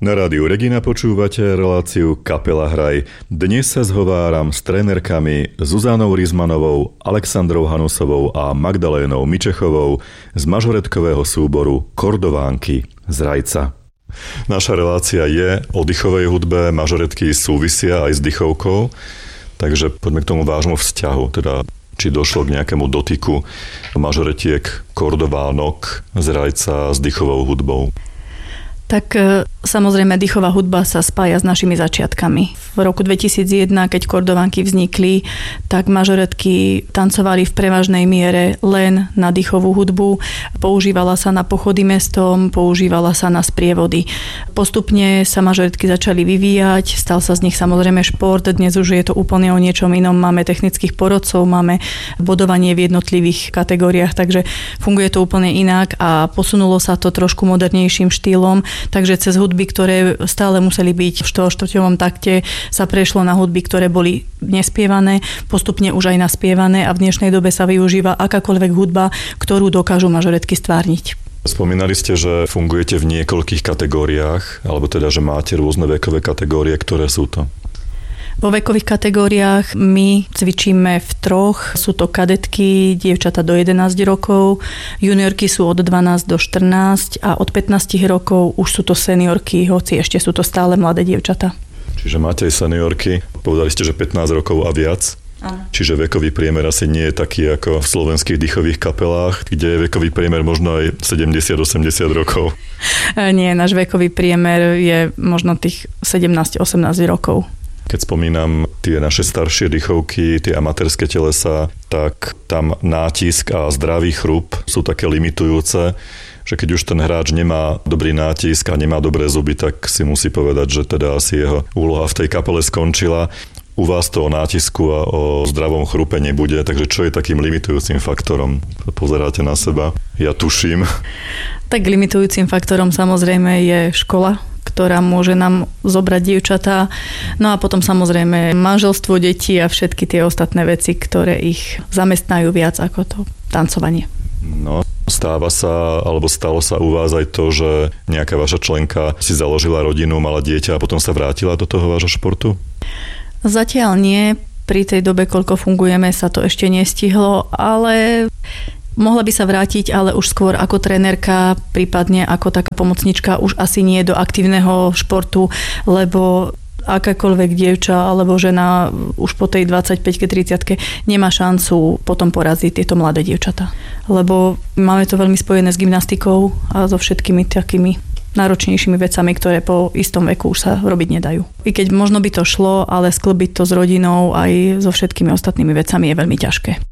Na rádiu Regina počúvate reláciu Kapela Hraj. Dnes sa zhováram s trénerkami Zuzanou Rizmanovou, Alexandrou Hanusovou a Magdalénou Mičechovou z mažoretkového súboru Kordovánky z Rajca. Naša relácia je o dychovej hudbe, mažoretky súvisia aj s dychovkou, takže poďme k tomu vášmu vzťahu, teda či došlo k nejakému dotyku mažoretiek Kordovánok z Rajca s dychovou hudbou. Tak samozrejme, dychová hudba sa spája s našimi začiatkami. V roku 2001, keď Kordovánky vznikli, tak mažoretky tancovali v prevažnej miere len na dychovú hudbu. Používala sa na pochody mestom, používala sa na sprievody. Postupne sa mažoretky začali vyvíjať, stal sa z nich samozrejme šport. Dnes už je to úplne o niečom inom. Máme technických porodcov, máme bodovanie v jednotlivých kategóriách, takže funguje to úplne inak a posunulo sa to trošku modernejším štýlom. Takže cez hudby, ktoré stále museli byť v 4/4 takte, sa prešlo na hudby, ktoré boli nespievané, postupne už aj naspievané a v dnešnej dobe sa využíva akákoľvek hudba, ktorú dokážu mažoretky stvárniť. Spomínali ste, že fungujete v niekoľkých kategóriách, alebo teda, že máte rôzne vekové kategórie, ktoré sú to? Vo vekových kategóriách my cvičíme v troch. Sú to kadetky, dievčatá do 11 rokov, juniorky sú od 12 do 14 a od 15 rokov už sú to seniorky, hoci ešte sú to stále mladé dievčatá. Čiže máte aj seniorky, povedali ste, že 15 rokov a viac. Áno. Čiže vekový priemer asi nie je taký ako v slovenských dychových kapelách, kde je vekový priemer možno aj 70-80 rokov. Nie, náš vekový priemer je možno tých 17-18 rokov. Keď spomínam tie naše staršie dychovky, tie amatérske telesa, tak tam nátisk a zdravý chrup sú také limitujúce, že keď už ten hráč nemá dobrý nátisk a nemá dobré zuby, tak si musí povedať, že teda asi jeho úloha v tej kapele skončila. U vás to o nátisku a o zdravom chrupe nebude, takže čo je takým limitujúcim faktorom? Pozeráte na seba? Ja tuším. Tak limitujúcim faktorom samozrejme je škola, ktorá môže nám zobrať dievčatá. No a potom samozrejme manželstvo, deti a všetky tie ostatné veci, ktoré ich zamestnajú viac ako to tancovanie. No, stáva sa, alebo stalo sa u vás aj to, že nejaká vaša členka si založila rodinu, mala dieťa a potom sa vrátila do toho vášho športu? Zatiaľ nie. Pri tej dobe, koľko fungujeme, sa to ešte nestihlo, ale mohla by sa vrátiť, ale už skôr ako trénerka, prípadne ako taká pomocnička, už asi nie do aktívneho športu, lebo akákoľvek dievča alebo žena už po tej 25-30 nemá šancu potom poraziť tieto mladé dievčatá. Lebo máme to veľmi spojené s gymnastikou a so všetkými takými náročnejšími vecami, ktoré po istom veku už sa robiť nedajú. I keď možno by to šlo, ale sklbiť to s rodinou aj so všetkými ostatnými vecami je veľmi ťažké.